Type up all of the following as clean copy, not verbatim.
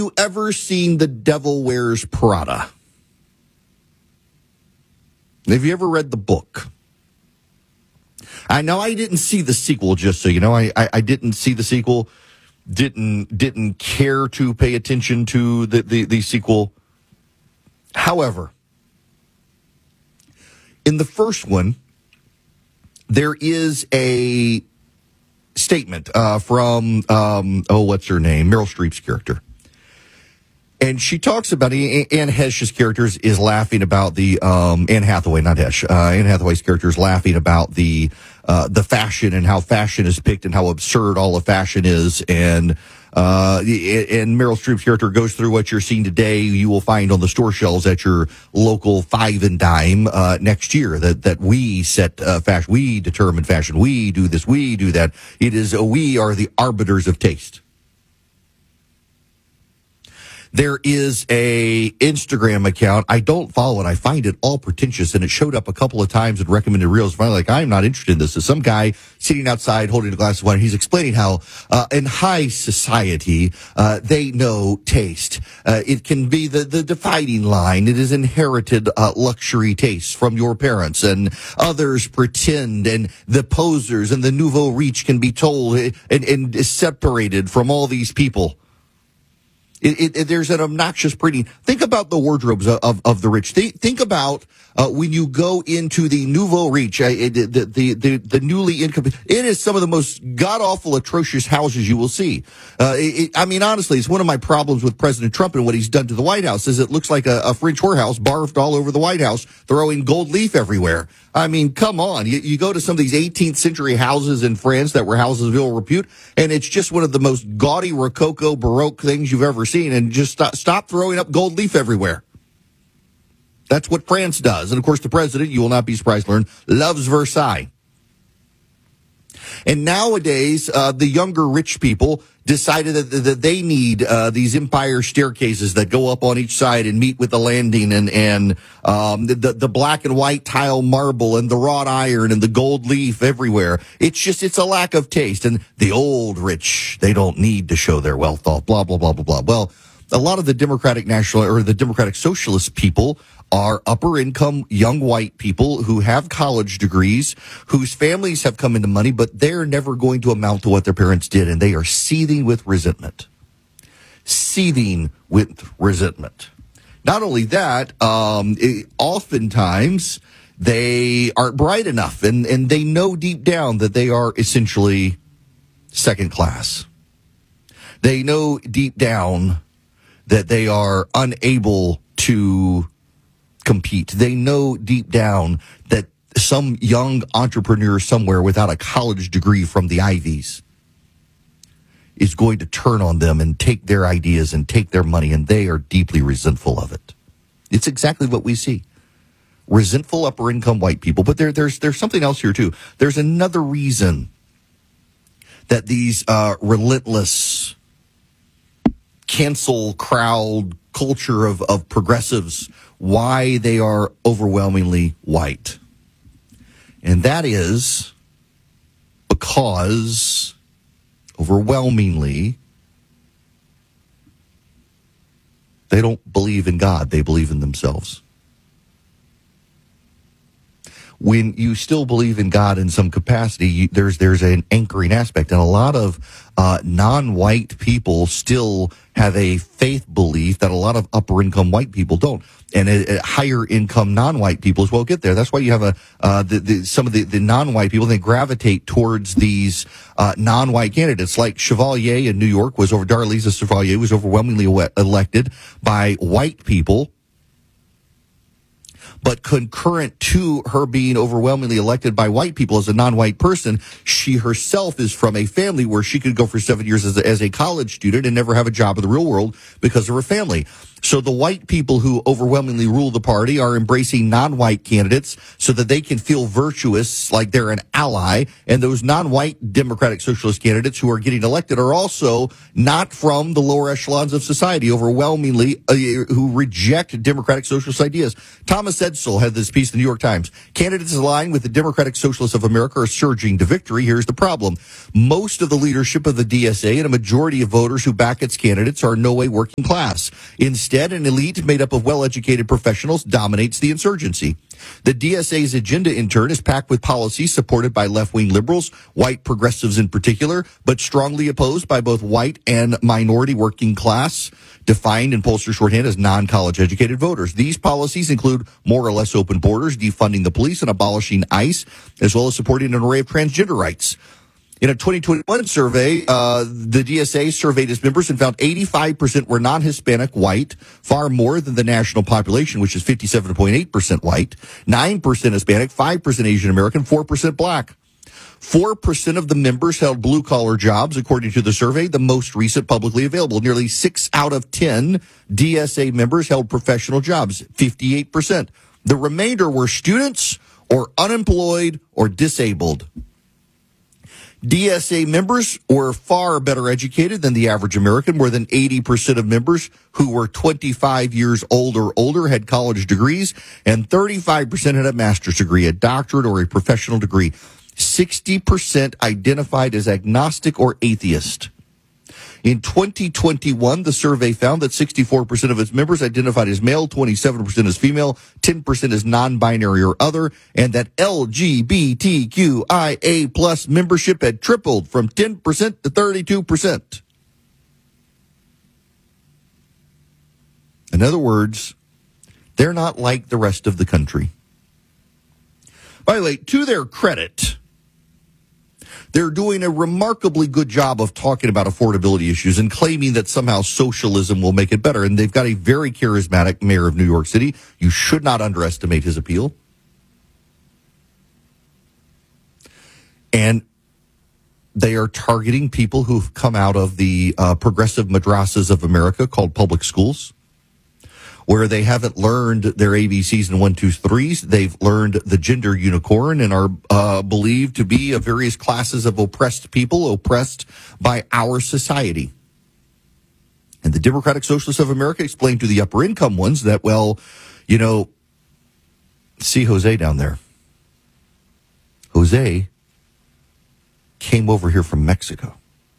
you ever seen The Devil Wears Prada? Have you ever read the book? I know I didn't see the sequel, just so you know. I didn't see the sequel. Didn't care to pay attention to the sequel. However, in the first one, there is a statement from what's her name? Meryl Streep's character. And she talks about Anne Heche's character is laughing about the Anne Hathaway, not Heche. Anne Hathaway's character is laughing about the fashion and how fashion is picked and how absurd all of fashion is. And Meryl Streep's character goes through what you're seeing today. You will find on the store shelves at your local Five and Dime next year. That we set fashion, we determine fashion, we do this, we do that. It is we are the arbiters of taste. There is a Instagram account. I don't follow it. I find it all pretentious, and it showed up a couple of times in recommended reels. Finally, like, I'm not interested in this. There's some guy sitting outside holding a glass of wine. He's explaining how in high society they know taste. It can be the dividing line. It is inherited luxury tastes from your parents, and others pretend, and the posers and the nouveau riche can be told and separated from all these people. There's an obnoxious breeding. Think about the wardrobes of the rich. Think about when you go into the nouveau riche, the newly income. It is some of the most god awful, atrocious houses you will see. I mean, honestly, it's one of my problems with President Trump and what he's done to the White House. Is it looks like a French whorehouse barfed all over the White House, throwing gold leaf everywhere. I mean, come on. You go to some of these 18th century houses in France that were houses of ill repute, and it's just one of the most gaudy Rococo Baroque things you've ever seen, and just stop throwing up gold leaf everywhere. That's what France does. And, of course, the president, you will not be surprised to learn, loves Versailles. And nowadays, the younger rich people decided that they need these empire staircases that go up on each side and meet with the landing, and the black and white tile marble and the wrought iron and the gold leaf everywhere. It's a lack of taste. And the old rich, they don't need to show their wealth off, blah, blah, blah, blah, blah. Well, a lot of the Democratic National or the Democratic Socialist people are upper income young white people who have college degrees, whose families have come into money, but they're never going to amount to what their parents did. And they are seething with resentment. Not only that, oftentimes they aren't bright enough, and they know deep down that they are essentially second class. They know deep down that they are unable to compete. They know deep down that some young entrepreneur somewhere without a college degree from the Ivies is going to turn on them and take their ideas and take their money, and they are deeply resentful of it. It's exactly what we see. Resentful upper-income white people. But there's something else here, too. There's another reason that these relentless cancel crowd culture of progressives, why they are overwhelmingly white. And that is because overwhelmingly they don't believe in God, they believe in themselves. When you still believe in God in some capacity, there's an anchoring aspect. And a lot of non-white people still have a faith belief that a lot of upper-income white people don't. And higher-income non-white people as well get there. That's why you have some of the non-white people, they gravitate towards these non-white candidates. Like Chevalier in New York Darlisa Chevalier was overwhelmingly elected by white people. But concurrent to her being overwhelmingly elected by white people as a non-white person, she herself is from a family where she could go for 7 years as a college student and never have a job in the real world because of her family. So the white people who overwhelmingly rule the party are embracing non-white candidates so that they can feel virtuous, like they're an ally. And those non-white Democratic Socialist candidates who are getting elected are also not from the lower echelons of society, overwhelmingly who reject Democratic Socialist ideas. Thomas Edsel had this piece in the New York Times. Candidates aligned with the Democratic Socialists of America are surging to victory. Here's the problem. Most of the leadership of the DSA and a majority of voters who back its candidates are in no way working class. Instead, an elite made up of well-educated professionals dominates the insurgency. The DSA's agenda, in turn, is packed with policies supported by left-wing liberals, white progressives in particular, but strongly opposed by both white and minority working class, defined in pollster shorthand as non-college educated voters. These policies include more or less open borders, defunding the police, and abolishing ICE, as well as supporting an array of transgender rights. In a 2021 survey, the DSA surveyed its members and found 85% were non-Hispanic white, far more than the national population, which is 57.8% white, 9% Hispanic, 5% Asian American, 4% black. 4% of the members held blue-collar jobs, according to the survey, the most recent publicly available. Nearly 6 out of 10 DSA members held professional jobs, 58%. The remainder were students or unemployed or disabled. DSA members were far better educated than the average American. More than 80% of members who were 25 years old or older had college degrees, and 35% had a master's degree, a doctorate, or a professional degree. 60% identified as agnostic or atheist. In 2021, the survey found that 64% of its members identified as male, 27% as female, 10% as non-binary or other, and that LGBTQIA plus membership had tripled from 10% to 32%. In other words, they're not like the rest of the country. By the way, to their credit, they're doing a remarkably good job of talking about affordability issues and claiming that somehow socialism will make it better. And they've got a very charismatic mayor of New York City. You should not underestimate his appeal. And they are targeting people who've come out of the progressive madrasas of America called public schools, where they haven't learned their ABCs and 1, 2, 3s. They've learned the gender unicorn and are believed to be of various classes of oppressed people, oppressed by our society. And the Democratic Socialists of America explained to the upper income ones that, well, you know, see Jose down there. Jose came over here from Mexico.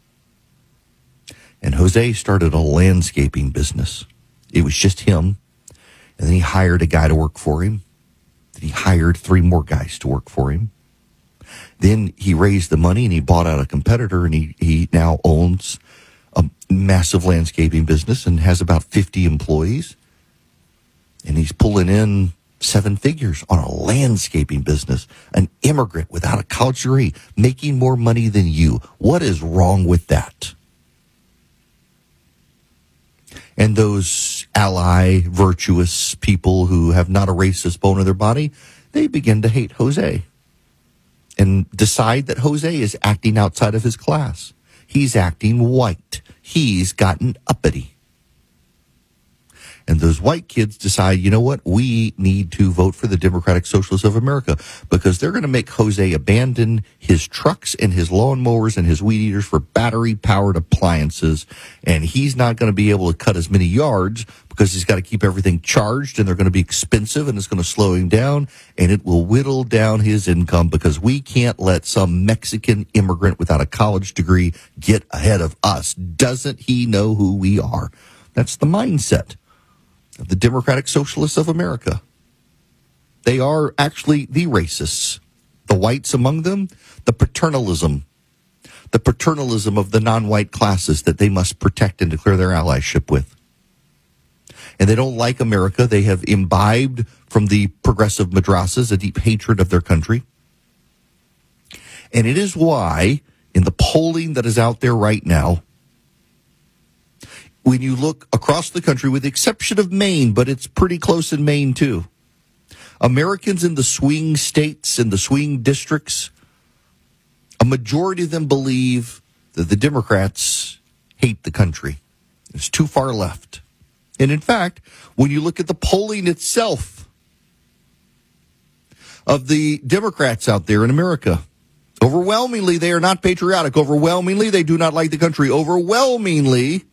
And Jose started a landscaping business. It was just him. And then he hired a guy to work for him. Then he hired 3 more guys to work for him. Then he raised the money and he bought out a competitor, and he now owns a massive landscaping business and has about 50 employees. And he's pulling in 7 figures on a landscaping business. An immigrant without a college degree making more money than you. What is wrong with that? And those ally, virtuous people who have not a racist bone in their body, they begin to hate Jose and decide that Jose is acting outside of his class. He's acting white. He's gotten uppity. And those white kids decide, you know what, we need to vote for the Democratic Socialists of America because they're going to make Jose abandon his trucks and his lawnmowers and his weed eaters for battery-powered appliances. And he's not going to be able to cut as many yards because he's got to keep everything charged, and they're going to be expensive, and it's going to slow him down, and it will whittle down his income because we can't let some Mexican immigrant without a college degree get ahead of us. Doesn't he know who we are? That's the mindset of the Democratic Socialists of America. They are actually the racists. The whites among them, the paternalism of the non-white classes that they must protect and declare their allyship with. And they don't like America. They have imbibed from the progressive madrasas a deep hatred of their country. And it is why, in the polling that is out there right now, when you look across the country, with the exception of Maine, but it's pretty close in Maine too, Americans in the swing states and the swing districts, a majority of them believe that the Democrats hate the country. It's too far left. And in fact, when you look at the polling itself of the Democrats out there in America, overwhelmingly, they are not patriotic. Overwhelmingly, they do not like the country. Overwhelmingly,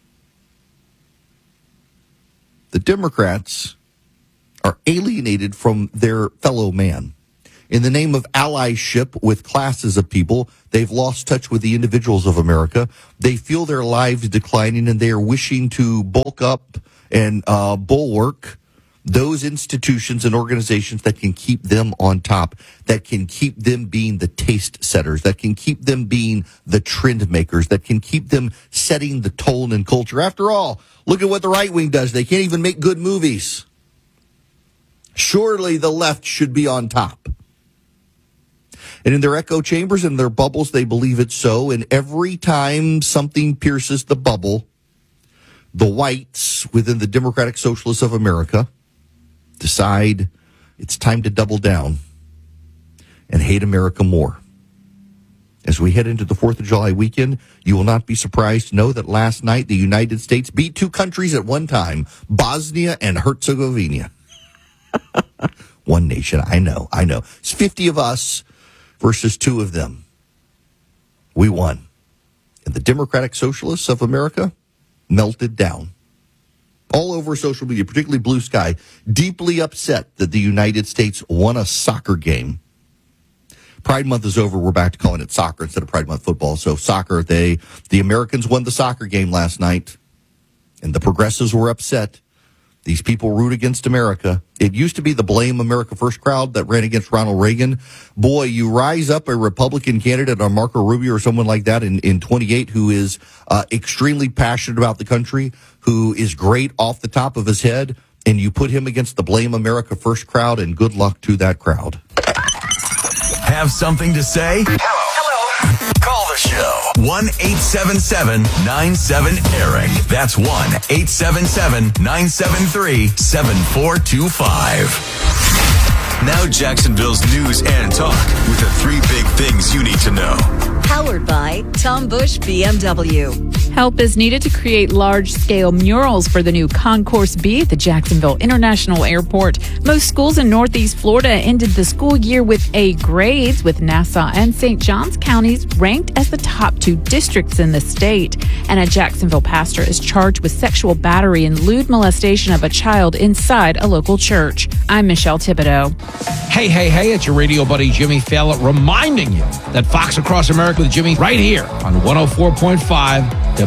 the Democrats are alienated from their fellow man. In the name of allyship with classes of people, they've lost touch with the individuals of America. They feel their lives declining, and they are wishing to bulk up and bulwark those institutions and organizations that can keep them on top, that can keep them being the taste setters, that can keep them being the trend makers, that can keep them setting the tone and culture. After all, look at what the right wing does. They can't even make good movies. Surely the left should be on top. And in their echo chambers and their bubbles, they believe it so. And every time something pierces the bubble, the whites within the Democratic Socialists of America decide it's time to double down and hate America more. As we head into the 4th of July weekend, you will not be surprised to know that last night the United States beat two countries at one time, Bosnia and Herzegovina. One nation, I know. It's 50 of us versus 2 of them. We won. And the Democratic Socialists of America melted down. All over social media, particularly Blue Sky, deeply upset that the United States won a soccer game. Pride Month is over. We're back to calling it soccer instead of Pride Month football. So soccer, the Americans won the soccer game last night, and the progressives were upset. These people root against America. It used to be the Blame America First crowd that ran against Ronald Reagan. Boy, you rise up a Republican candidate, or Marco Rubio or someone like that in 28, who is extremely passionate about the country, who is great off the top of his head, and you put him against the Blame America First crowd, and good luck to that crowd. Have something to say? Hello. Call the show. 1-877-97-ERIC. That's 1-877-973-7425. Now Jacksonville's news and talk with the 3 big things you need to know. Powered by Tom Bush BMW. Help is needed to create large-scale murals for the new Concourse B at the Jacksonville International Airport. Most schools in Northeast Florida ended the school year with A grades, with Nassau and St. Johns counties ranked as the top 2 districts in the state. And a Jacksonville pastor is charged with sexual battery and lewd molestation of a child inside a local church. I'm Michelle Thibodeau. Hey, it's your radio buddy Jimmy Fallon reminding you that Fox Across America with Jimmy right here on 104.5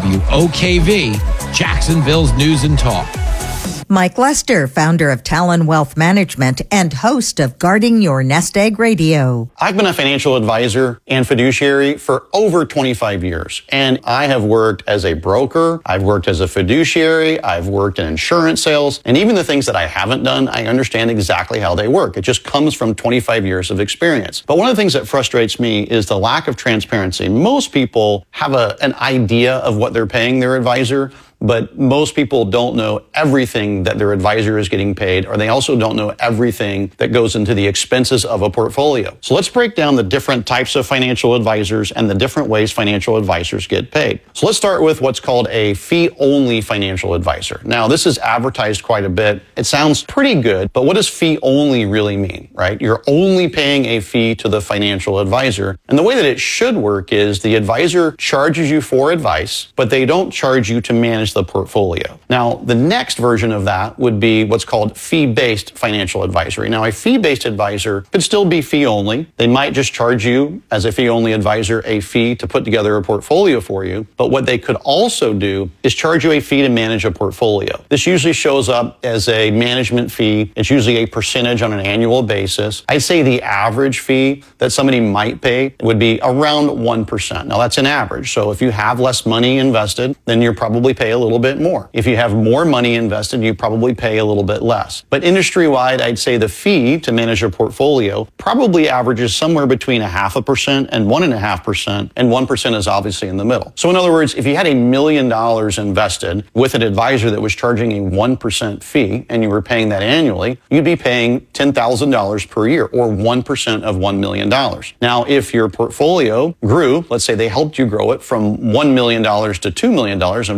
WOKV, Jacksonville's News and Talk. Mike Lester, founder of Talon Wealth Management and host of Guarding Your Nest Egg Radio. I've been a financial advisor and fiduciary for over 25 years, and I have worked as a broker, I've worked as a fiduciary, I've worked in insurance sales, and even the things that I haven't done, I understand exactly how they work. It just comes from 25 years of experience. But one of the things that frustrates me is the lack of transparency. Most people have an idea of what they're paying their advisor, but most people don't know everything that their advisor is getting paid, or they also don't know everything that goes into the expenses of a portfolio. So let's break down the different types of financial advisors and the different ways financial advisors get paid. So let's start with what's called a fee-only financial advisor. Now, this is advertised quite a bit. It sounds pretty good, but what does fee-only really mean, right? You're only paying a fee to the financial advisor. And the way that it should work is the advisor charges you for advice, but they don't charge you to manage the portfolio. Now, the next version of that would be what's called fee-based financial advisory. Now, a fee-based advisor could still be fee-only. They might just charge you as a fee-only advisor a fee to put together a portfolio for you. But what they could also do is charge you a fee to manage a portfolio. This usually shows up as a management fee. It's usually a percentage on an annual basis. I'd say the average fee that somebody might pay would be around 1%. Now, that's an average. So if you have less money invested, then you'll probably pay a little bit more. If you have more money invested, you probably pay a little bit less. But industry-wide, I'd say the fee to manage your portfolio probably averages somewhere between 0.5% and 1.5%, and 1% is obviously in the middle. So in other words, if you had $1 million invested with an advisor that was charging a 1% fee and you were paying that annually, you'd be paying $10,000 per year, or 1% of $1 million. Now, if your portfolio grew, let's say they helped you grow it from $1 million to $2 million, I'm doing simple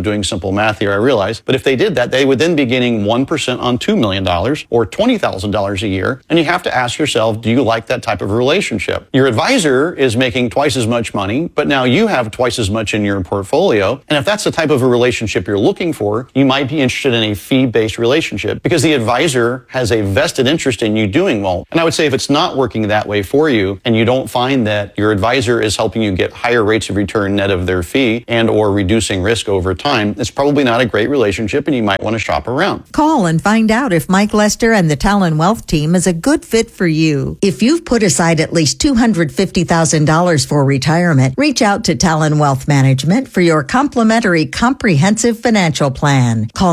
simple math here, I realize. But if they did that, they would then be gaining 1% on $2 million or $20,000 a year. And you have to ask yourself, do you like that type of relationship? Your advisor is making twice as much money, but now you have twice as much in your portfolio. And if that's the type of a relationship you're looking for, you might be interested in a fee-based relationship because the advisor has a vested interest in you doing well. And I would say if it's not working that way for you and you don't find that your advisor is helping you get higher rates of return net of their fee and or reducing risk over time, it's probably not a great relationship and you might want to shop around. Call and find out if Mike Lester and the Talon Wealth team is a good fit for you. If you've put aside at least $250,000 for retirement, reach out to Talon Wealth Management for your complimentary comprehensive financial plan. Call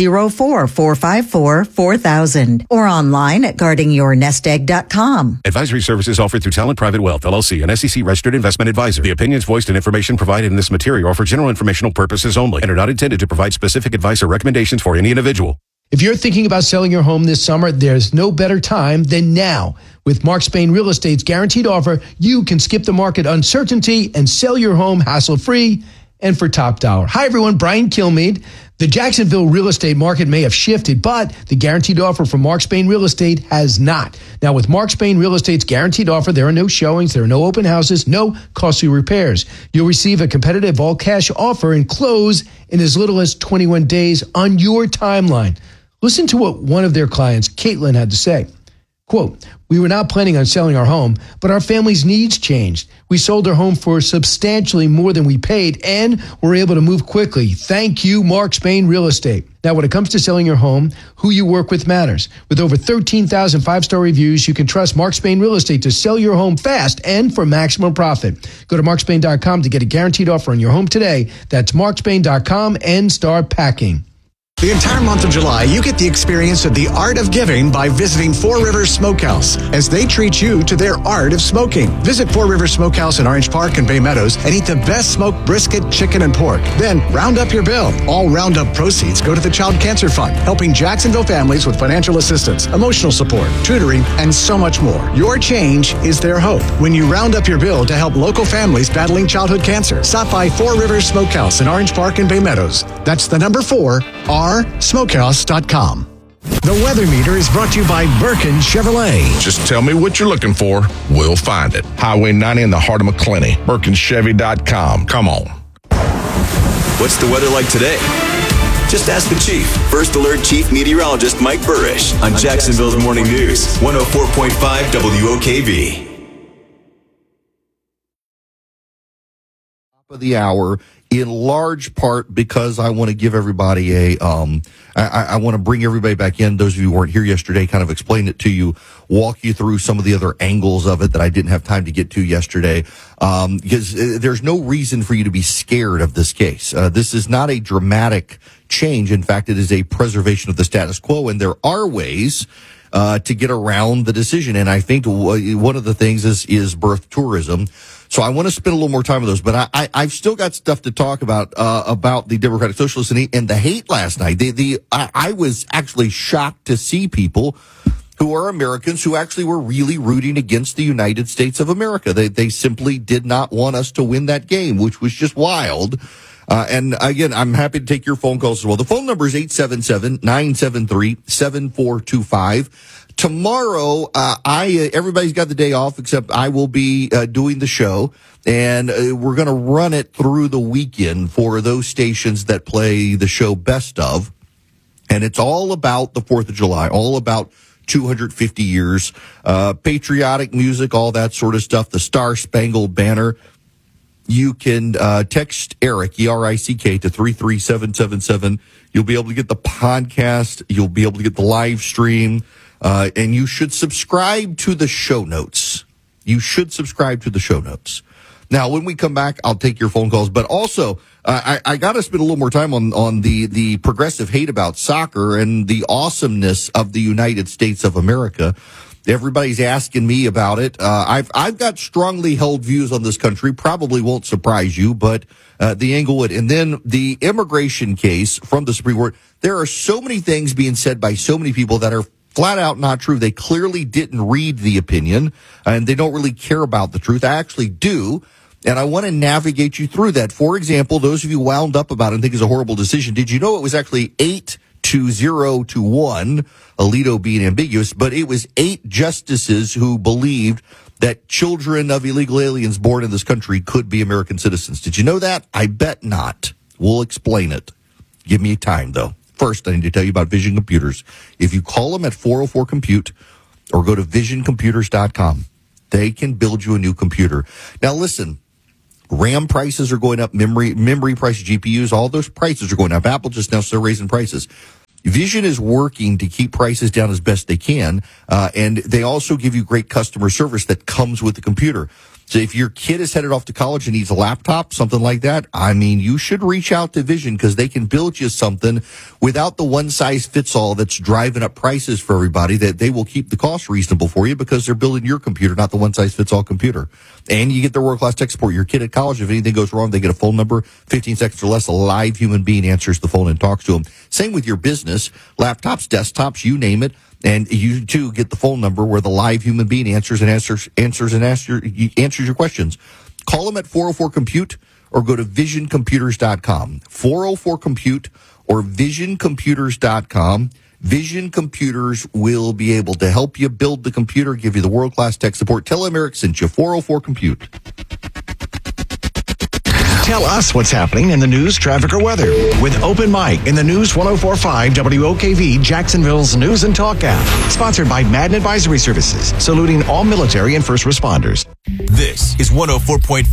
904-454-4000 or online at guardingyournestegg.com. Advisory services offered through Talon Private Wealth, LLC, an SEC-registered investment advisor. The opinions voiced and information provided in this material are for general informational purposes only and are not intended to provide specific advice or recommendations for any individual. If you're thinking about selling your home this summer, there's no better time than now. With Mark Spain Real Estate's guaranteed offer, you can skip the market uncertainty and sell your home hassle-free and for top dollar. Hi, everyone. Brian Kilmeade. The Jacksonville real estate market may have shifted, but the guaranteed offer from Mark Spain Real Estate has not. Now, with Mark Spain Real Estate's guaranteed offer, there are no showings, there are no open houses, no costly repairs. You'll receive a competitive all-cash offer and close in as little as 21 days on your timeline. Listen to what one of their clients, Caitlin, had to say. Quote, "We were not planning on selling our home, but our family's needs changed. We sold our home for substantially more than we paid and were able to move quickly. Thank you, Mark Spain Real Estate." Now, when it comes to selling your home, who you work with matters. With over 13,000 five-star reviews, you can trust Mark Spain Real Estate to sell your home fast and for maximum profit. Go to markspain.com to get a guaranteed offer on your home today. That's markspain.com and start packing. The entire month of July, you get the experience of the art of giving by visiting Four Rivers Smokehouse as they treat you to their art of smoking. Visit Four Rivers Smokehouse in Orange Park and Bay Meadows and eat the best smoked brisket, chicken, and pork. Then round up your bill. All roundup proceeds go to the Child Cancer Fund, helping Jacksonville families with financial assistance, emotional support, tutoring, and so much more. Your change is their hope. When you round up your bill to help local families battling childhood cancer, stop by Four Rivers Smokehouse in Orange Park and Bay Meadows. That's the number 4, rsmokehouse.com. The weather meter is brought to you by Birkin Chevrolet. Just tell me what you're looking for. We'll find it. Highway 90 in the heart of McClenny. BirkinChevy.com. Come on. What's the weather like today? Just ask the Chief. First Alert Chief Meteorologist Mike Burrish on Jacksonville's Morning News, 104.5 WOKV. Of the hour, in large part because I want to give everybody I want to bring everybody back in. Those of you who weren't here yesterday, kind of explain it to you, walk you through some of the other angles of it that I didn't have time to get to yesterday. Because there's no reason for you to be scared of this case. This is not a dramatic change. In fact, it is a preservation of the status quo, and there are ways to get around the decision. And I think one of the things is birth tourism. So I want to spend a little more time with those, but I've still got stuff to talk about the Democratic Socialists and the hate last night. I was actually shocked to see people who are Americans who actually were really rooting against the United States of America. They simply did not want us to win that game, which was just wild. And again, I'm happy to take your phone calls as well. The phone number is 877-973-7425. Tomorrow, everybody's got the day off except I will be doing the show, and we're going to run it through the weekend for those stations that play the show Best Of. And it's all about the 4th of July, all about 250 years, patriotic music, all that sort of stuff, the Star Spangled Banner. You can text Eric, E-R-I-C-K, to 33777. You'll be able to get the podcast. You'll be able to get the live stream. And you should subscribe to the show notes. You should subscribe to the show notes. Now, when we come back, I'll take your phone calls. But also, I got to spend a little more time on the progressive hate about soccer and the awesomeness of the United States of America. Everybody's asking me about it. I've got strongly held views on this country. Probably won't surprise you, but the Englewood. And then the immigration case from the Supreme Court. There are so many things being said by so many people that are flat out not true. They clearly didn't read the opinion, and they don't really care about the truth. I actually do. And I want to navigate you through that. For example, those of you wound up about it and think it's a horrible decision, did you know it was actually 8-0 to 1, Alito being ambiguous, but it was 8 justices who believed that children of illegal aliens born in this country could be American citizens. Did you know that? I bet not. We'll explain it. Give me time, though. First, I need to tell you about Vision Computers. If you call them at 404-COMPUTE or go to visioncomputers.com, they can build you a new computer. Now, listen. RAM prices are going up, memory prices, GPUs, all those prices are going up. Apple just now started raising prices. Vision is working to keep prices down as best they can, and they also give you great customer service that comes with the computer. So if your kid is headed off to college and needs a laptop, something like that, I mean, you should reach out to Vision because they can build you something without the one-size-fits-all that's driving up prices for everybody, that they will keep the cost reasonable for you because they're building your computer, not the one-size-fits-all computer. And you get their world-class tech support. Your kid at college, if anything goes wrong, they get a phone number, 15 seconds or less, a live human being answers the phone and talks to them. Same with your business, laptops, desktops, you name it. And you, too, get the phone number where the live human being answers your questions. Call them at 404-COMPUTE or go to visioncomputers.com. 404-COMPUTE or visioncomputers.com. Vision Computers will be able to help you build the computer, give you the world-class tech support. Tell them Eric sent you. 404-COMPUTE. Tell us what's happening in the news, traffic, or weather with Open Mic in the News 104.5 WOKV, Jacksonville's News and Talk app. Sponsored by Madden Advisory Services, saluting all military and first responders. This is 104.5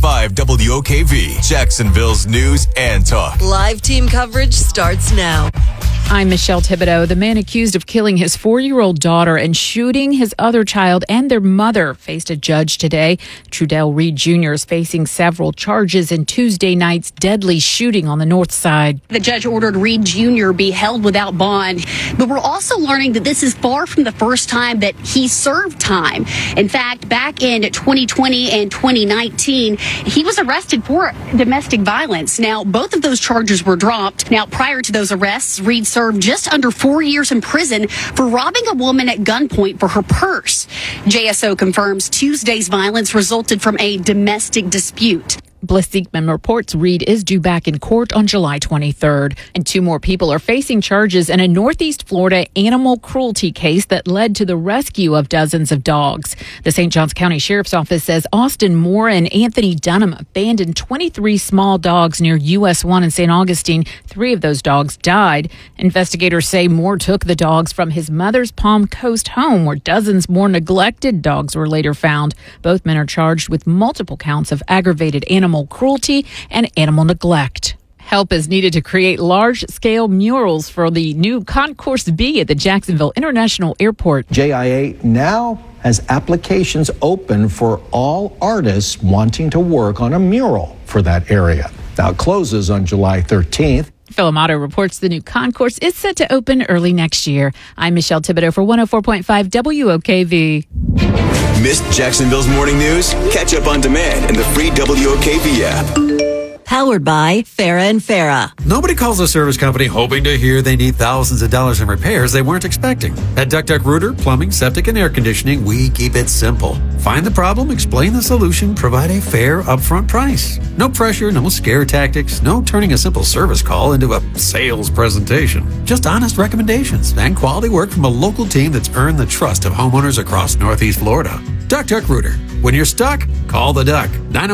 WOKV, Jacksonville's News and Talk. Live team coverage starts now. I'm Michelle Thibodeau. The man accused of killing his 4-year-old daughter and shooting his other child and their mother faced a judge today. Trudell Reed Jr. is facing several charges in Tuesday night's deadly shooting on the north side. The judge ordered Reed Jr. be held without bond, but we're also learning that this is far from the first time that he served time. In fact, back in 2020 and 2019, he was arrested for domestic violence. Now, both of those charges were dropped. Now, prior to those arrests, Reed served just under 4 years in prison for robbing a woman at gunpoint for her purse. JSO confirms Tuesday's violence resulted from a domestic dispute. Bliss Siegman reports Reed is due back in court on July 23rd. And 2 more people are facing charges in a Northeast Florida animal cruelty case that led to the rescue of dozens of dogs. The St. Johns County Sheriff's Office says Austin Moore and Anthony Dunham abandoned 23 small dogs near US 1 in St. Augustine. 3 of those dogs died. Investigators say Moore took the dogs from his mother's Palm Coast home, where dozens more neglected dogs were later found. Both men are charged with multiple counts of aggravated animal cruelty and animal neglect. Help is needed to create large-scale murals for the new Concourse B at the Jacksonville International Airport. JIA now has applications open for all artists wanting to work on a mural for that area. Now it closes on July 13th. Phil Amato reports the new concourse is set to open early next year. I'm Michelle Thibodeau for 104.5 WOKV. Missed Jacksonville's morning news? Catch up on demand in the free WOKV app. Powered by Farah and Farah. Nobody calls a service company hoping to hear they need thousands of dollars in repairs they weren't expecting. At Duck Duck Rooter, Plumbing, Septic, and Air Conditioning, we keep it simple. Find the problem, explain the solution, provide a fair upfront price. No pressure, no scare tactics, no turning a simple service call into a sales presentation. Just honest recommendations and quality work from a local team that's earned the trust of homeowners across Northeast Florida. Duck Duck Rooter. When you're stuck, call the Duck.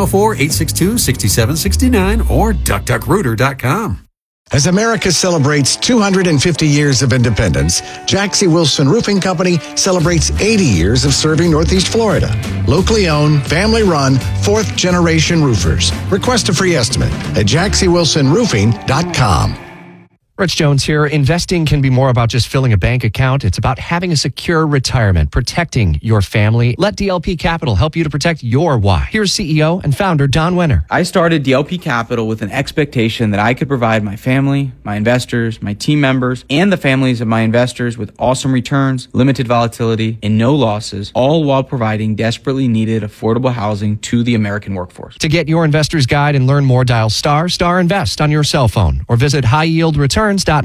904-862-6769 or duckduckrooter.com. As America celebrates 250 years of independence, Jaxie Wilson Roofing Company celebrates 80 years of serving Northeast Florida. Locally owned, family-run, fourth-generation roofers. Request a free estimate at JaxieWilsonRoofing.com. Rich Jones here. Investing can be more about just filling a bank account. It's about having a secure retirement, protecting your family. Let DLP Capital help you to protect your why. Here's CEO and founder Don Wenner. I started DLP Capital with an expectation that I could provide my family, my investors, my team members, and the families of my investors with awesome returns, limited volatility, and no losses, all while providing desperately needed affordable housing to the American workforce. To get your investor's guide and learn more, dial **invest on your cell phone or visit highyieldreturns.net.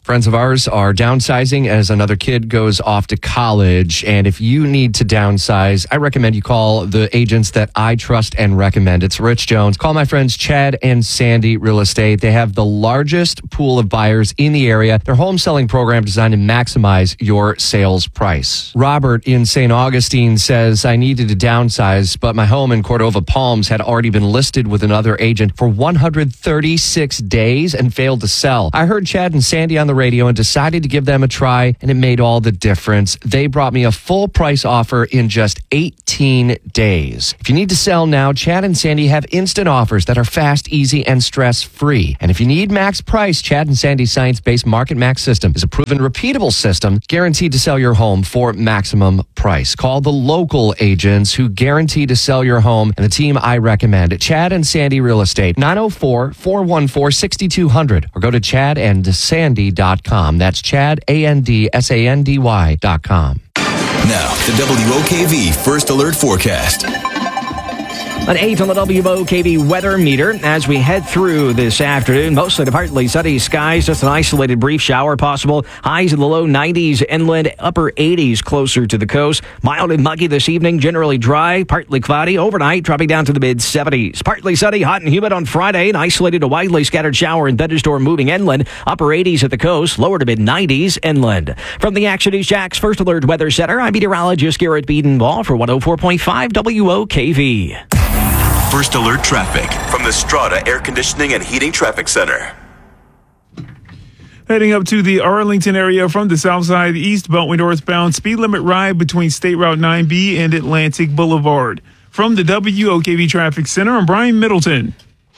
Friends of ours are downsizing as another kid goes off to college. And if you need to downsize, I recommend you call the agents that I trust and recommend. It's Rich Jones. Call my friends Chad and Sandy Real Estate. They have the largest pool of buyers in the area. Their home selling program designed to maximize your sales price. Robert in St. Augustine says, I needed to downsize, but my home in Cordova Palms had already been listed with another agent for 136 days and failed to sell. I heard Chad and Sandy on the radio and decided to give them a try, and it made all the difference. They brought me a full price offer in just 18 days. If you need to sell now, Chad and Sandy have instant offers that are fast, easy, and stress-free. And if you need max price, Chad and Sandy's science-based Market Max system is a proven, repeatable system guaranteed to sell your home for maximum price. Call the local agents who guarantee to sell your home and the team I recommend at Chad and Sandy Real Estate, 904-414-6200, or go to chadandsandy.com. That's ChadAndSandy.com. Now, the WOKV First Alert Forecast. An 8 on the WOKV weather meter as we head through this afternoon. Mostly to partly sunny skies, just an isolated brief shower possible. Highs in the low 90s inland, upper 80s closer to the coast. Mild and muggy this evening, generally dry, partly cloudy. Overnight, dropping down to the mid-70s. Partly sunny, hot and humid on Friday. An isolated to widely scattered shower and thunderstorm moving inland. Upper 80s at the coast, lower to mid-90s inland. From the Action News Jax First Alert Weather Center, I'm meteorologist Garrett Bedenbaugh for 104.5 WOKV. First Alert Traffic from the Strata Air Conditioning and Heating Traffic Center. Heading up to the Arlington area from the south side, east Beltway northbound, speed limit ride between State Route 9B and Atlantic Boulevard. From the WOKV Traffic Center, I'm Brian Middleton.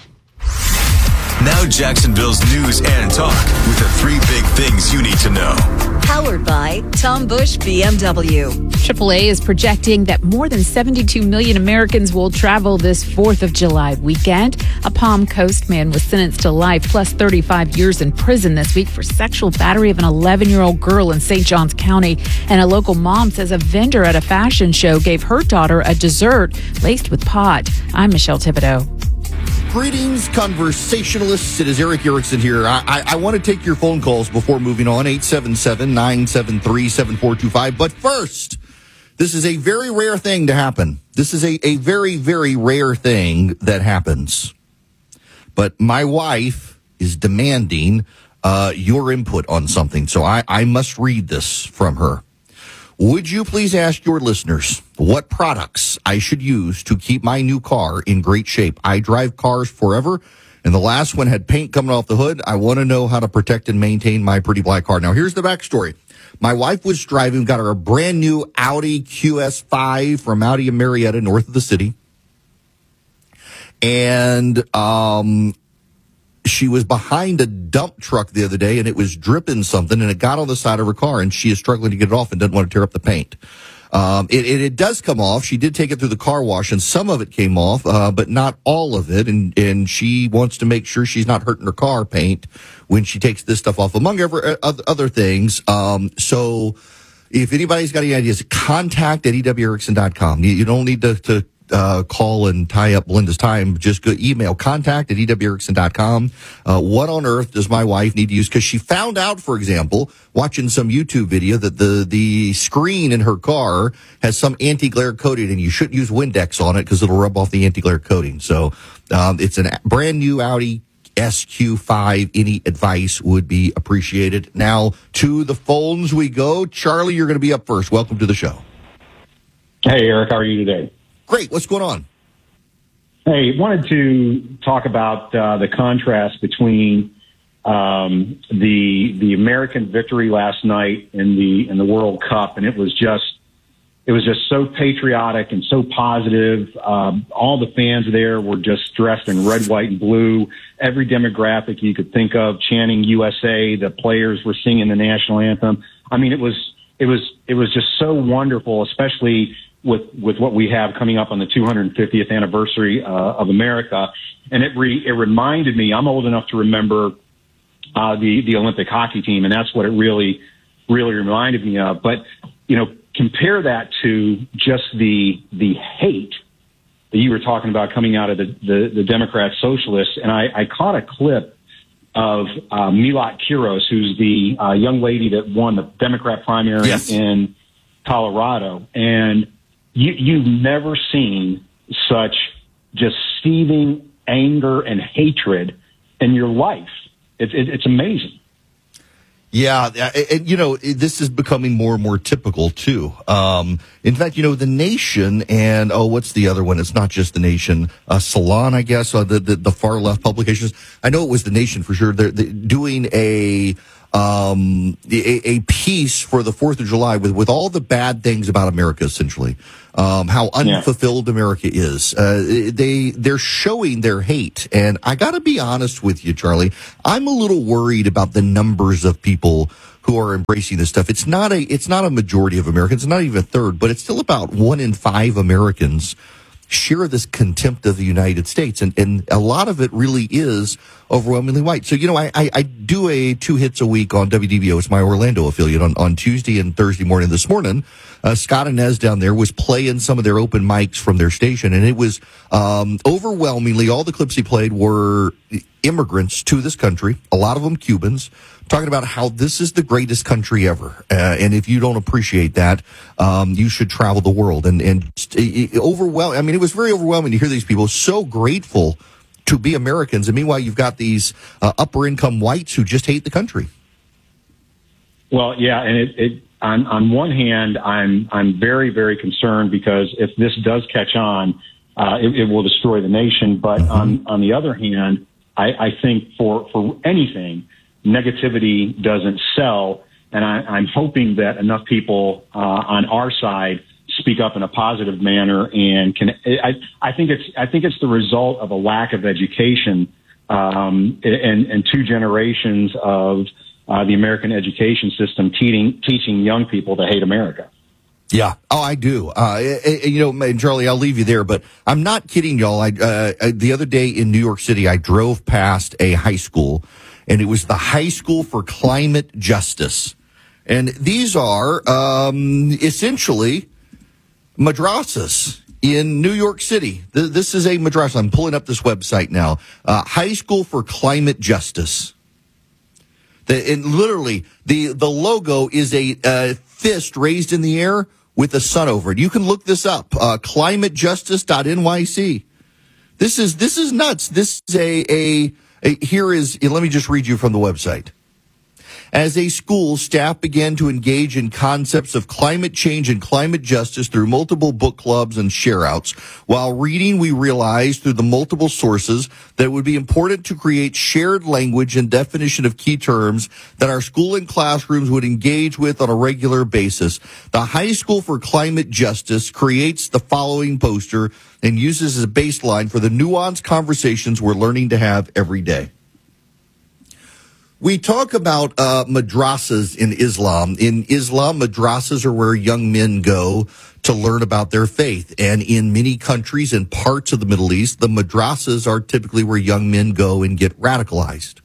Now Jacksonville's news and talk with the 3 big things you need to know. Powered by Tom Bush BMW. AAA is projecting that more than 72 million Americans will travel this 4th of July weekend. A Palm Coast man was sentenced to life plus 35 years in prison this week for sexual battery of an 11-year-old girl in St. Johns County. And a local mom says a vendor at a fashion show gave her daughter a dessert laced with pot. I'm Michelle Thibodeau. Greetings, conversationalists. It is Eric Erickson here. I want to take your phone calls before moving on, 877-973-7425. But first, this is a very rare thing to happen. This is a very, very rare thing that happens. But my wife is demanding your input on something, so I must read this from her. Would you please ask your listeners what products I should use to keep my new car in great shape? I drive cars forever, and the last one had paint coming off the hood. I want to know how to protect and maintain my pretty black car. Now, here's the backstory. My wife was driving, got her a brand new Audi QS5 from Audi in Marietta, north of the city. And she was behind a dump truck the other day, and it was dripping something, and it got on the side of her car, and she is struggling to get it off and doesn't want to tear up the paint. It does come off. She did take it through the car wash, and some of it came off, but not all of it, and she wants to make sure she's not hurting her car paint when she takes this stuff off, among other things. So if anybody's got any ideas, contact at ewerickson.com. You don't need to call and tie up Belinda's time. Just go email contact at ewerickson.com. What on earth does my wife need to use? Because she found out, for example, watching some YouTube video that the screen in her car has some anti-glare coating, and you shouldn't use Windex on it because it'll rub off the anti-glare coating. So it's a brand new Audi SQ5. Any advice would be appreciated. Now to the phones we go. Charlie, you're going to be up first. Welcome to the show. Hey, Eric, how are you today? Great. What's going on? Hey, wanted to talk about the contrast between the American victory last night in the World Cup, and it was just so patriotic and so positive. All the fans there were just dressed in red, white, and blue. Every demographic you could think of chanting USA. The players were singing the national anthem. I mean, it was just so wonderful, especially with what we have coming up on the 250th anniversary of America. And it reminded me, I'm old enough to remember the Olympic hockey team, and that's what it really reminded me of. But, you know, compare that to just the hate that you were talking about coming out of the Democrat socialists. And I caught a clip of Milot Quiros, who's the young lady that won the Democrat primary in Colorado. And you've never seen such just seething anger and hatred in your life. It's amazing. Yeah, and this is becoming more and more typical too. In fact, The Nation and what's the other one? It's not just The Nation. Salon, I guess, the far left publications. I know it was The Nation for sure. They're doing a piece for the 4th of July with all the bad things about America, essentially. How unfulfilled America is. They're showing their hate. And I gotta be honest with you, Charlie. I'm a little worried about the numbers of people who are embracing this stuff. It's not a majority of Americans. It's not even a third, but it's still about 1 in 5 Americans share this contempt of the United States. And a lot of it really is overwhelmingly white. So, I do a 2 hits a week on WDBO. It's my Orlando affiliate on Tuesday and Thursday morning. This morning, Scott Inez down there was playing some of their open mics from their station. And it was, overwhelmingly, all the clips he played were immigrants to this country, a lot of them Cubans, talking about how this is the greatest country ever. And if you don't appreciate that, you should travel the world. And overwhelming. I mean, it was very overwhelming to hear these people so grateful to be Americans. And meanwhile, you've got these upper income whites who just hate the country. Well, yeah. And on one hand, I'm very, very concerned because if this does catch on, it will destroy the nation. But on the other hand, I think for anything, negativity doesn't sell, and I'm hoping that enough people on our side speak up in a positive manner and can. I think it's the result of a lack of education and 2 generations of the American education system teaching young people to hate America. Yeah. Oh, I do. And Charlie, I'll leave you there, but I'm not kidding y'all. The other day in New York City, I drove past a high school, and it was the High School for Climate Justice. And these are, essentially madrasas in New York City. This is a madrasa. I'm pulling up this website now. High School for Climate Justice. And literally, the logo is a fist raised in the air with a sun over it. You can look this up. climatejustice.nyc. This is nuts. This is let me just read you from the website. As a school, staff began to engage in concepts of climate change and climate justice through multiple book clubs and share-outs. While reading, we realized through the multiple sources that it would be important to create shared language and definition of key terms that our school and classrooms would engage with on a regular basis. The High School for Climate Justice creates the following poster and uses as a baseline for the nuanced conversations we're learning to have every day. We talk about madrasas in Islam. In Islam, madrasas are where young men go to learn about their faith. And in many countries and parts of the Middle East, the madrasas are typically where young men go and get radicalized.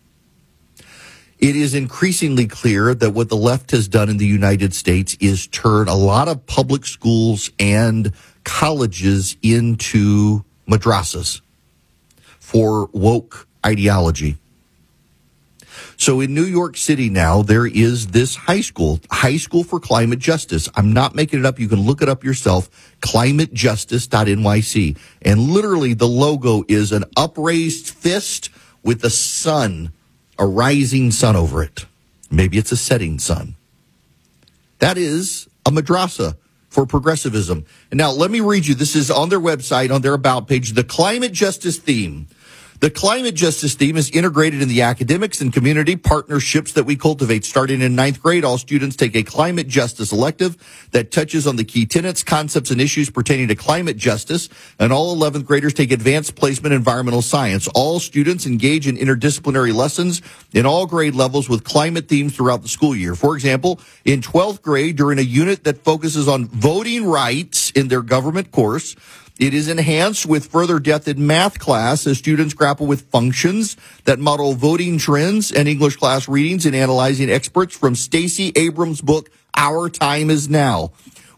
It is increasingly clear that what the left has done in the United States is turn a lot of public schools and colleges into madrasas for woke ideology. So in New York City now, there is this High School for Climate Justice. I'm not making it up. You can look it up yourself, climatejustice.nyc. And literally the logo is an upraised fist with a sun, a rising sun over it. Maybe it's a setting sun. That is a madrasa for progressivism. And now let me read you. This is on their website, on their about page, the climate justice theme. The climate justice theme is integrated in the academics and community partnerships that we cultivate. Starting in 9th grade, all students take a climate justice elective that touches on the key tenets, concepts, and issues pertaining to climate justice. And all 11th graders take advanced placement environmental science. All students engage in interdisciplinary lessons in all grade levels with climate themes throughout the school year. For example, in 12th grade, during a unit that focuses on voting rights in their government course, it is enhanced with further depth in math class as students grapple with functions that model voting trends and English class readings and analyzing experts from Stacey Abrams' book, Our Time Is Now.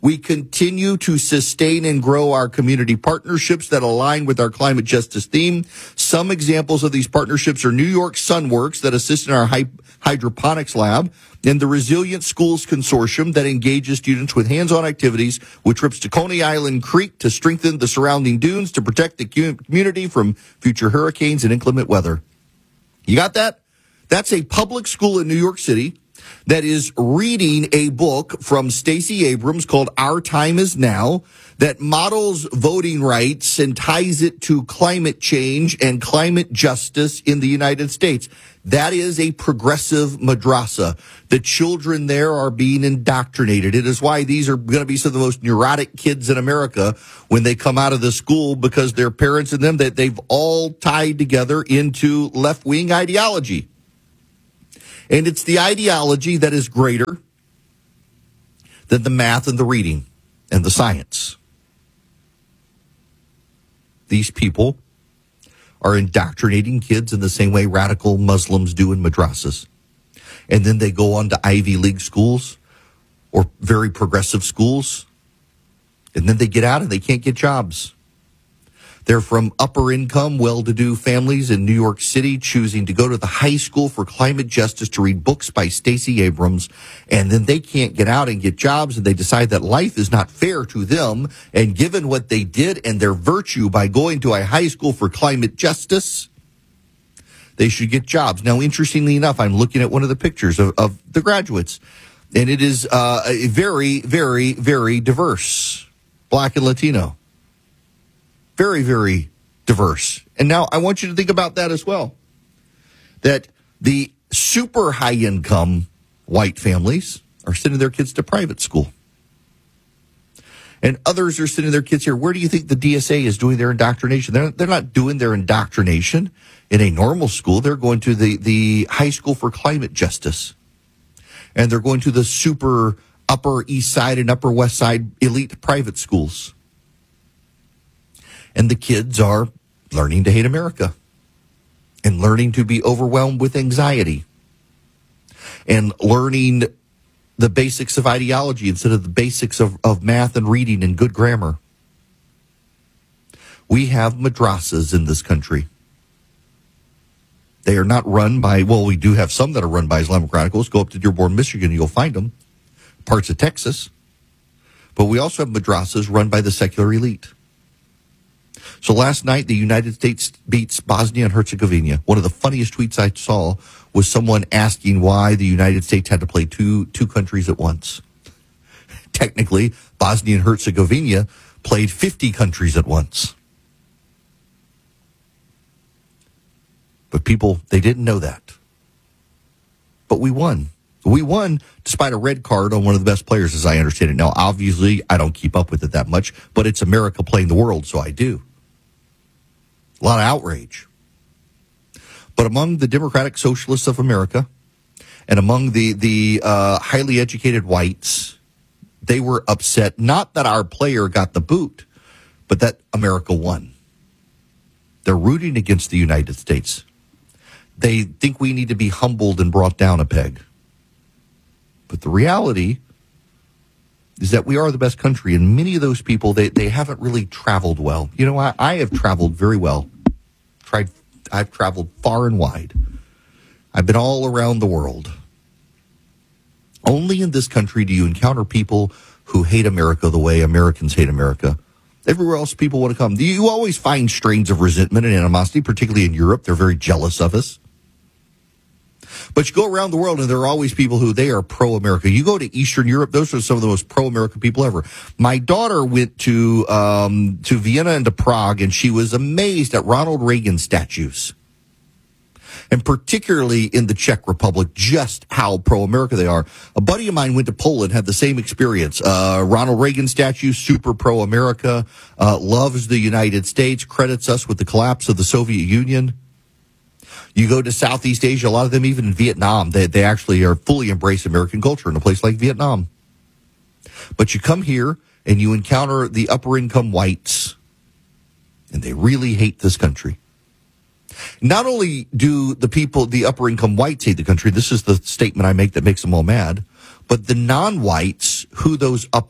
We continue to sustain and grow our community partnerships that align with our climate justice theme. Some examples of these partnerships are New York Sunworks that assist in our hydroponics lab, and the Resilient Schools Consortium that engages students with hands-on activities with trips to Coney Island Creek to strengthen the surrounding dunes to protect the community from future hurricanes and inclement weather. You got that? That's a public school in New York City that is reading a book from Stacey Abrams called Our Time Is Now that models voting rights and ties it to climate change and climate justice in the United States. That is a progressive madrasa. The children there are being indoctrinated. It is why these are going to be some of the most neurotic kids in America when they come out of the school, because their parents and them, that they've all tied together into left-wing ideology. And it's the ideology that is greater than the math and the reading and the science. These people are indoctrinating kids in the same way radical Muslims do in madrasas. And then they go on to Ivy League schools or very progressive schools. And then they get out and they can't get jobs. They're from upper income, well-to-do families in New York City choosing to go to the high school for climate justice to read books by Stacey Abrams. And then they can't get out and get jobs, and they decide that life is not fair to them. And given what they did and their virtue by going to a high school for climate justice, they should get jobs. Now, interestingly enough, I'm looking at one of the pictures of the graduates, and it is very, very, very diverse, Black and Latino. Very, very diverse. And now I want you to think about that as well. That the super high income white families are sending their kids to private school. And others are sending their kids here. Where do you think the DSA is doing their indoctrination? They're not doing their indoctrination in a normal school. They're going to the high school for climate justice. And they're going to the super upper east side and upper west side elite private schools. And the kids are learning to hate America and learning to be overwhelmed with anxiety and learning the basics of ideology instead of the basics of math and reading and good grammar. We have madrasas in this country. They are not run by, well, we do have some that are run by Islamic radicals. Go up to Dearborn, Michigan, and you'll find them. Parts of Texas. But we also have madrasas run by the secular elite. So last night, the United States beats Bosnia and Herzegovina. One of the funniest tweets I saw was someone asking why the United States had to play two countries at once. Technically, Bosnia and Herzegovina played 50 countries at once. But people, they didn't know that. But we won. We won despite a red card on one of the best players, as I understand it. Now, obviously, I don't keep up with it that much, but it's America playing the world, so I do. A lot of outrage. But among the Democratic Socialists of America and among the highly educated whites, they were upset, not that our player got the boot, but that America won. They're rooting against the United States. They think we need to be humbled and brought down a peg. But the reality is that we are the best country, and many of those people, they haven't really traveled well. You know, I have traveled very well. I've traveled far and wide. I've been all around the world. Only in this country do you encounter people who hate America the way Americans hate America. Everywhere else people want to come. You always find strains of resentment and animosity, particularly in Europe. They're very jealous of us. But you go around the world and there are always people who they are pro-America. You go to Eastern Europe, those are some of the most pro-America people ever. My daughter went to Vienna and to Prague, and she was amazed at Ronald Reagan statues. And particularly in the Czech Republic, just how pro-America they are. A buddy of mine went to Poland, had the same experience. Ronald Reagan statue, super pro-America, loves the United States, credits us with the collapse of the Soviet Union. You go to Southeast Asia, a lot of them even in Vietnam, they actually are fully embrace American culture in a place like Vietnam. But you come here and you encounter the upper income whites, and they really hate this country. Not only do the upper income whites hate the country, this is the statement I make that makes them all mad, but the non-whites who those upper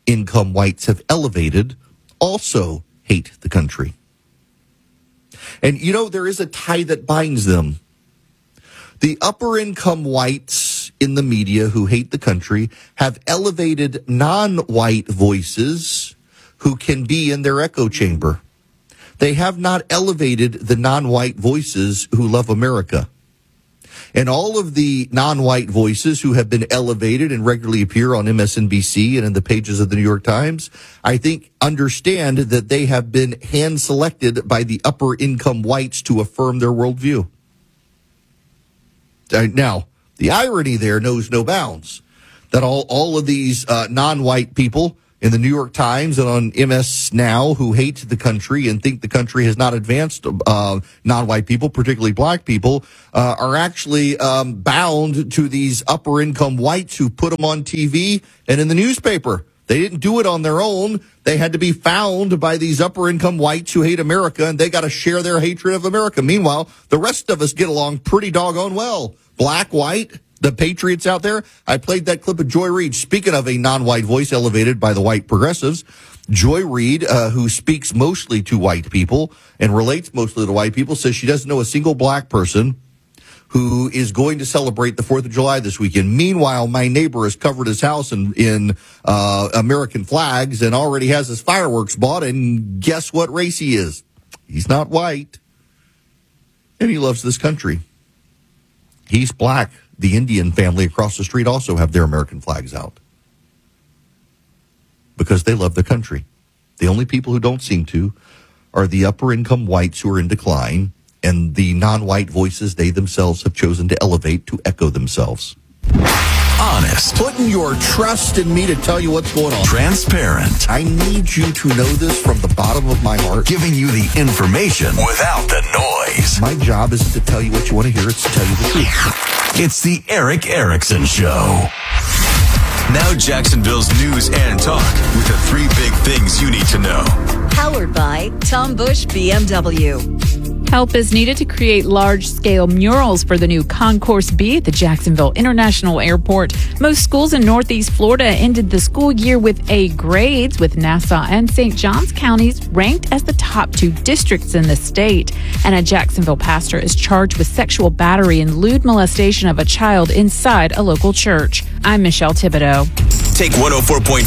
income whites have elevated also hate the country. And, you know, there is a tie that binds them. The upper income whites in the media who hate the country have elevated non-white voices who can be in their echo chamber. They have not elevated the non-white voices who love America. And all of the non-white voices who have been elevated and regularly appear on MSNBC and in the pages of the New York Times, I think understand that they have been hand-selected by the upper income whites to affirm their worldview. Now, the irony there knows no bounds, that all of these non-white people in the New York Times and on MS Now who hate the country and think the country has not advanced non-white people, particularly black people, are actually bound to these upper-income whites who put them on TV and in the newspaper. They didn't do it on their own. They had to be found by these upper-income whites who hate America, and they got to share their hatred of America. Meanwhile, the rest of us get along pretty doggone well. Black, white, the patriots out there. I played that clip of Joy Reid. Speaking of a non-white voice elevated by the white progressives, Joy Reid, who speaks mostly to white people and relates mostly to white people, says she doesn't know a single black person who is going to celebrate the 4th of July this weekend. Meanwhile, my neighbor has covered his house in American flags and already has his fireworks bought, and guess what race he is? He's not white, and he loves this country. He's black. The Indian family across the street also have their American flags out because they love the country. The only people who don't seem to are the upper-income whites who are in decline, and the non-white voices they themselves have chosen to elevate to echo themselves. Honest. Putting your trust in me to tell you what's going on. Transparent. I need you to know this from the bottom of my heart. Giving you the information without the noise. My job isn't to tell you what you want to hear, it's to tell you the truth. It's the Eric Erickson Show. Now Jacksonville's news and talk with the 3 big things you need to know. Powered by Tom Bush BMW. Help is needed to create large-scale murals for the new Concourse B at the Jacksonville International Airport. Most schools in Northeast Florida ended the school year with A grades, with Nassau and St. Johns counties ranked as the top 2 districts in the state. And a Jacksonville pastor is charged with sexual battery and lewd molestation of a child inside a local church. I'm Michelle Thibodeau. Take 104.5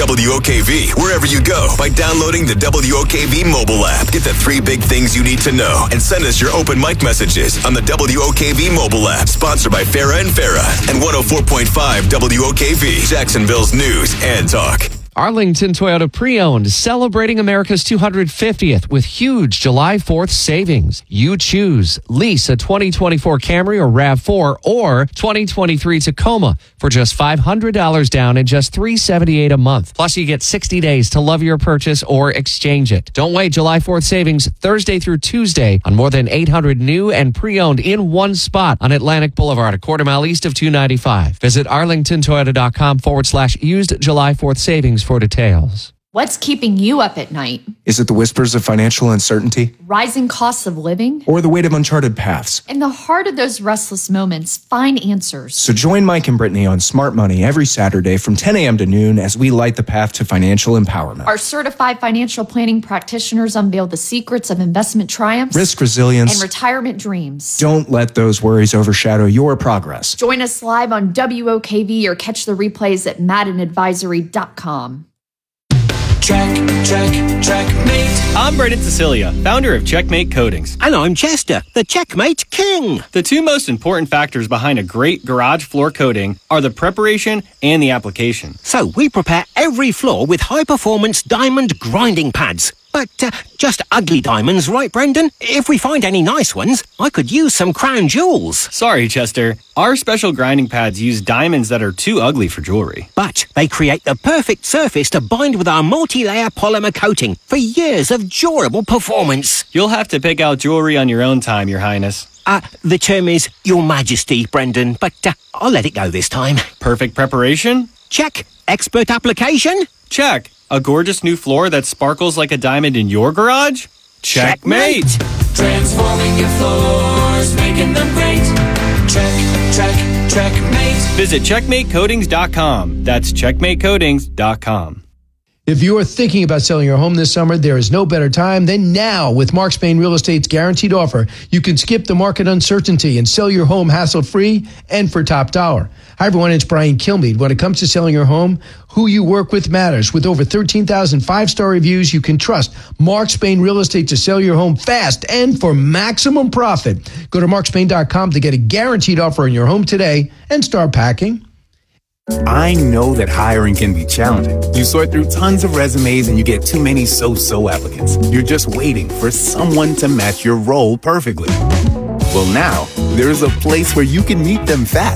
WOKV wherever you go by downloading the WOKV mobile app. Get the 3 big things you need to know and send us your open mic messages on the WOKV mobile app. Sponsored by Farah and Farah and 104.5 WOKV, Jacksonville's news and talk. Arlington Toyota Pre-Owned, celebrating America's 250th with huge July 4th savings. You choose. Lease a 2024 Camry or RAV4 or 2023 Tacoma for just $500 down and just $378 a month. Plus, you get 60 days to love your purchase or exchange it. Don't wait. July 4th savings Thursday through Tuesday on more than 800 new and pre-owned in one spot on Atlantic Boulevard, a quarter mile east of 295. Visit arlingtontoyota.com/used July 4th savings for details. What's keeping you up at night? Is it the whispers of financial uncertainty? Rising costs of living? Or the weight of uncharted paths? In the heart of those restless moments, find answers. So join Mike and Brittany on Smart Money every Saturday from 10 a.m. to noon as we light the path to financial empowerment. Our certified financial planning practitioners unveil the secrets of investment triumphs, risk resilience, and retirement dreams. Don't let those worries overshadow your progress. Join us live on WOKV or catch the replays at MaddenAdvisory.com. Checkmate. I'm Brendan Cecilia, founder of Checkmate Coatings. And I'm Chester, the Checkmate King. The 2 most important factors behind a great garage floor coating are the preparation and the application. So we prepare every floor with high-performance diamond grinding pads. But just ugly diamonds, right, Brendan? If we find any nice ones, I could use some crown jewels. Sorry, Chester. Our special grinding pads use diamonds that are too ugly for jewelry. But they create the perfect surface to bind with our multi-layer polymer coating for years of durable performance. You'll have to pick out jewelry on your own time, Your Highness. The term is Your Majesty, Brendan, but I'll let it go this time. Perfect preparation? Check. Expert application? Check. A gorgeous new floor that sparkles like a diamond in your garage? Checkmate! Transforming your floors, making them great. Checkmate. Visit checkmatecoatings.com. That's checkmatecoatings.com. If you're thinking about selling your home this summer, there is no better time than now. With Mark Spain Real Estate's guaranteed offer, you can skip the market uncertainty and sell your home hassle-free and for top dollar. Hi, everyone. It's Brian Kilmeade. When it comes to selling your home, who you work with matters. With over 13,000 five-star reviews, you can trust Mark Spain Real Estate to sell your home fast and for maximum profit. Go to markspain.com to get a guaranteed offer on your home today and start packing. I know that hiring can be challenging. You sort through tons of resumes and you get too many so-so applicants. You're just waiting for someone to match your role perfectly. Well, now, there's a place where you can meet them fast.